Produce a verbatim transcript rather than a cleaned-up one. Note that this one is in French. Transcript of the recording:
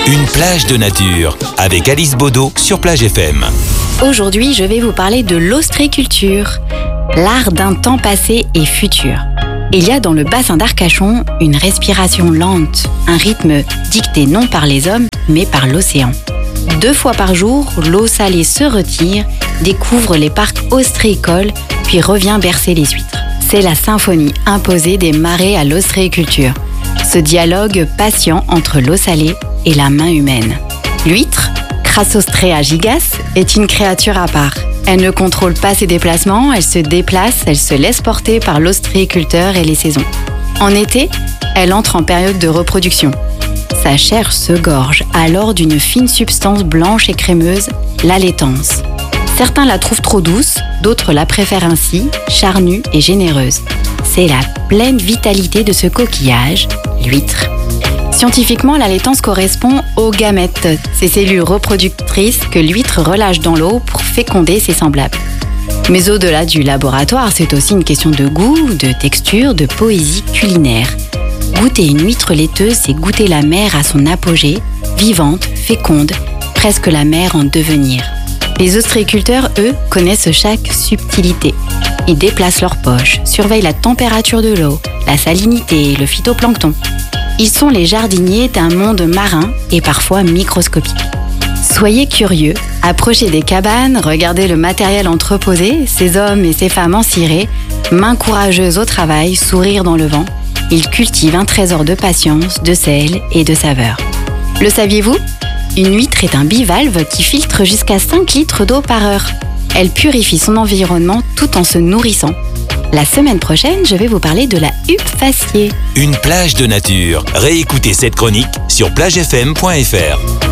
Une plage de nature avec Alice Baudot sur Plage F M. Aujourd'hui, je vais vous parler de l'ostréiculture, l'art d'un temps passé et futur. Il y a dans le bassin d'Arcachon une respiration lente, un rythme dicté non par les hommes, mais par l'océan. Deux fois par jour, l'eau salée se retire, découvre les parcs ostréicoles, puis revient bercer les huîtres. C'est la symphonie imposée des marées à l'ostréiculture. Ce dialogue patient entre l'eau salée et la main humaine. L'huître, Crassostrea gigas, est une créature à part. Elle ne contrôle pas ses déplacements, elle se déplace, elle se laisse porter par l'ostréiculteur et les saisons. En été, elle entre en période de reproduction. Sa chair se gorge alors d'une fine substance blanche et crémeuse, la laitance. Certains la trouvent trop douce, d'autres la préfèrent ainsi, charnue et généreuse. C'est la pleine vitalité de ce coquillage, l'huître. Scientifiquement, la laitance correspond aux gamètes, ces cellules reproductrices que l'huître relâche dans l'eau pour féconder ses semblables. Mais au-delà du laboratoire, c'est aussi une question de goût, de texture, de poésie culinaire. Goûter une huître laiteuse, c'est goûter la mer à son apogée, vivante, féconde, presque la mer en devenir. Les ostréiculteurs, eux, connaissent chaque subtilité. Ils déplacent leurs poches, surveillent la température de l'eau, la salinité, le phytoplancton. Ils sont les jardiniers d'un monde marin et parfois microscopique. Soyez curieux, approchez des cabanes, regardez le matériel entreposé, ces hommes et ces femmes en ciré, mains courageuses au travail, sourire dans le vent. Ils cultivent un trésor de patience, de sel et de saveur. Le saviez-vous ? Une huître est un bivalve qui filtre jusqu'à cinq litres d'eau par heure. Elle purifie son environnement tout en se nourrissant. La semaine prochaine, je vais vous parler de la huppe faciée. Une plage de nature. Réécoutez cette chronique sur plage f m point f r.